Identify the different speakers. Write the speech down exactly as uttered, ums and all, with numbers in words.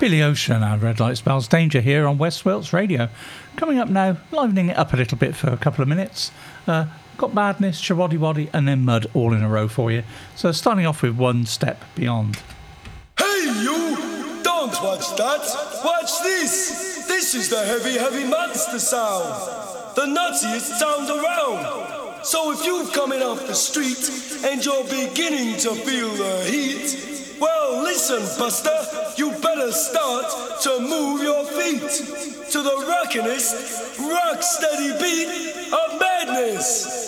Speaker 1: Billy Ocean and Red Light Spells Danger here on West Wilts Radio. Coming up now, livening it up a little bit for a couple of minutes. Uh, got Badness, Shawaddy Waddy and then Mud all in a row for you. So starting off with One Step Beyond.
Speaker 2: Hey you! Don't watch that! Watch this! This is the heavy, heavy monster sound! The nuttiest sound around! So if you're coming off the street and you're beginning to feel the heat, well, listen, Buster, you better start to move your feet to the rockinest, rock-steady beat of madness.